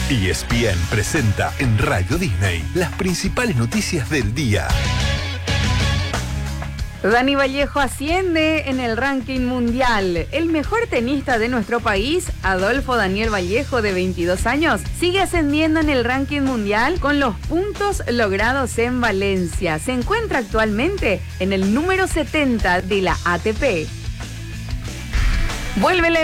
ESPN presenta en Radio Disney las principales noticias del día. Dani Vallejo asciende en el ranking mundial. El mejor tenista de nuestro país, Adolfo Daniel Vallejo, de 22 años, sigue ascendiendo en el ranking mundial con los puntos logrados en Valencia. Se encuentra actualmente en el número 70 de la ATP. Vuelve la